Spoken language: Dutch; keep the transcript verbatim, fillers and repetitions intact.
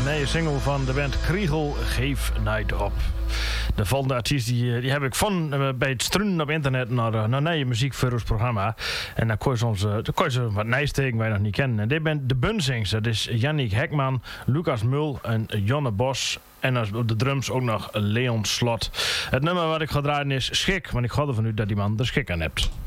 nieuwe single van de band Kriegel, Geef Night Op. De volgende artiest die, die heb ik van uh, bij het struinen op internet naar, uh, naar nieuwe muziek voor ons programma. En dan kon je soms uh, dan kon je ze wat nijsteken wij nog niet kennen. En dit bent de Bunzings. Dat is Jannik Hekman, Lucas Mul en Jonne Bos. En op de drums ook nog Leon Slot. Het nummer wat ik ga draaien is Schik. Want ik ga ervan uit dat die man er schik aan hebt.